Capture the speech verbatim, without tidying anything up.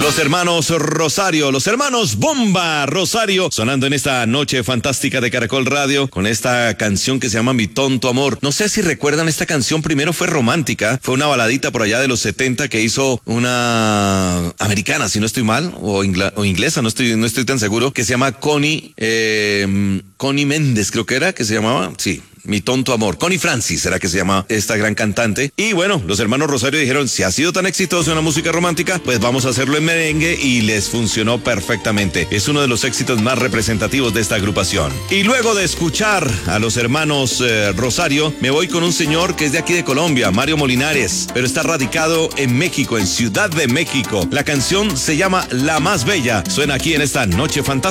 Los hermanos Rosario, los hermanos Bomba Rosario, sonando en esta noche fantástica de Caracol Radio con esta canción que se llama Mi Tonto Amor. No sé si recuerdan esta canción, primero fue romántica, fue una baladita por allá de los setenta que hizo una americana, si no estoy mal, o, ingla, o inglesa, no estoy, no estoy tan seguro, que se llama Connie, eh, Connie Méndez, creo que era, que se llamaba, sí. Mi Tonto Amor. Connie Francis era que se llama esta gran cantante. Y bueno, los hermanos Rosario dijeron, si ha sido tan exitoso en la música romántica, pues vamos a hacerlo en merengue, y les funcionó perfectamente. Es uno de los éxitos más representativos de esta agrupación. Y luego de escuchar a los hermanos eh, Rosario, me voy con un señor que es de aquí de Colombia, Mario Molinares, pero está radicado en México, en Ciudad de México. La canción se llama La Más Bella. Suena aquí en esta noche fantástica.